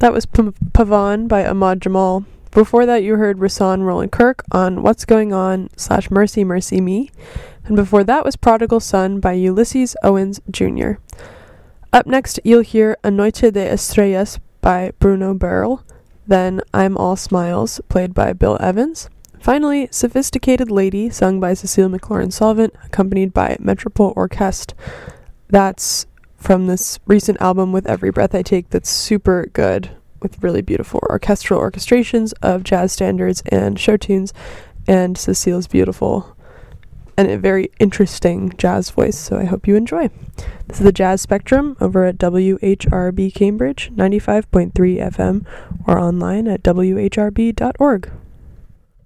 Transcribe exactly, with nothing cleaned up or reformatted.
That was P- Pavan by Ahmad Jamal. Before that, you heard Rasan Roland Kirk on What's Going On slash Mercy Mercy Me. And before that was Prodigal Son by Ulysses Owens Junior Up next, you'll hear A Noche de Estrellas by Bruno Burrell. Then I'm All Smiles, played by Bill Evans. Finally, Sophisticated Lady, sung by Cecile McLaurin-Salvant, accompanied by Metropole Orchestre. That's from this recent album, With Every Breath I Take, that's super good, with really beautiful orchestral orchestrations of jazz standards and show tunes, and Cecile's beautiful and a very interesting jazz voice, so I hope you enjoy. This is the Jazz Spectrum over at W H R B Cambridge, ninety-five point three F M, or online at W H R B dot org.